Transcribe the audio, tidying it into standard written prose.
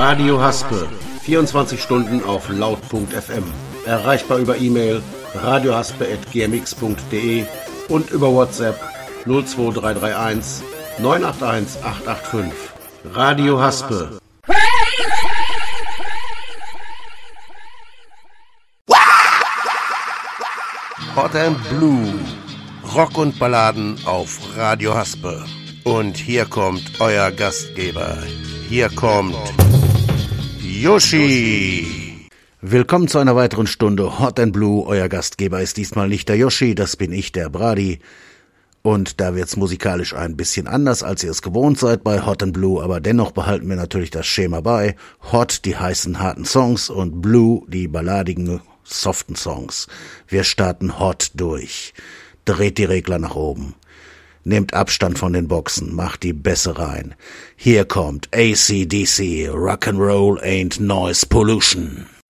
Radio Haspe, 24 Stunden auf laut.fm. Erreichbar über E-Mail radiohaspe@gmx.de und über WhatsApp 02331 981 885. Radio Haspe. Hot and Blue. Rock und Balladen auf Radio Haspe. Und hier kommt euer Gastgeber. Hier kommt Yoshi. Willkommen zu einer weiteren Stunde Hot and Blue. Euer Gastgeber ist diesmal nicht der Yoshi, das bin ich, der Brady. Und da wird's musikalisch ein bisschen anders, als ihr es gewohnt seid bei Hot and Blue, aber dennoch behalten wir natürlich das Schema bei. Hot, die heißen, harten Songs, und Blue, die balladigen, soften Songs. Wir starten Hot durch. Dreht die Regler nach oben. Nehmt Abstand von den Boxen, macht die Bässe rein. Hier kommt AC/DC, Rock'n'Roll ain't noise pollution.